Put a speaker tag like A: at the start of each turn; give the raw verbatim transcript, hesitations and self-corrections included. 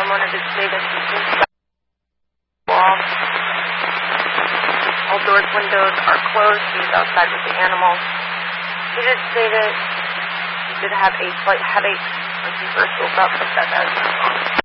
A: Homeowner did say that he thinks the wall. All doors, windows are closed. He was outside with the animal. He did say that he did have a slight headache when he first woke up, but that does.